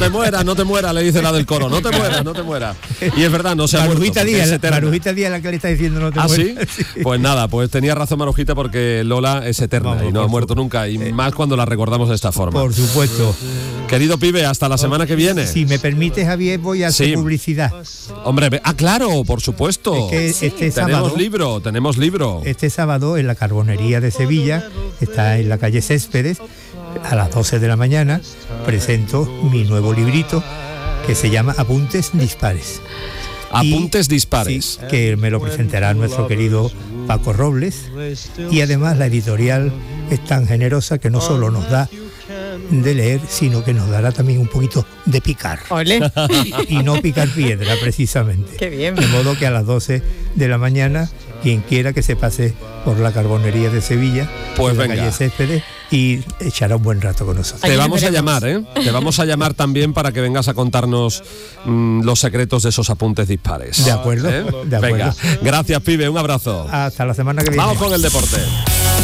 No te mueras, le dice la del coro, no te mueras. Y es verdad, no se ha muerto. Marujita Díaz la que le está diciendo no te mueras. ¿Sí? Pues nada, pues tenía razón Marujita, porque Lola es eterna y no ha muerto nunca, y más cuando la recordamos de esta forma. Por supuesto. Querido pibe, hasta la semana que viene. Si me permites, Javier, voy a hacer publicidad. Hombre, claro, por supuesto. Es que tenemos libro. Este sábado en la Carbonería de Sevilla, está en la calle Céspedes, a las 12 de la mañana, presento mi nuevo librito que se llama Apuntes Dispares. Apuntes Dispares. Sí, que me lo presentará nuestro querido Paco Robles, y además la editorial es tan generosa que no solo nos da de leer, sino que nos dará también un poquito de picar. ¡Ole! Y no picar piedra, precisamente. ¡Qué bien! De modo que a las 12 de la mañana, quien quiera que se pase por la Carbonería de Sevilla, pues en la venga, calle Céspedes, y echará un buen rato con nosotros. Te vamos a llamar, Te vamos a llamar también para que vengas a contarnos los secretos de esos apuntes dispares. De acuerdo, de acuerdo. Venga, gracias, pibe, un abrazo. Hasta la semana que viene. Vamos con el deporte.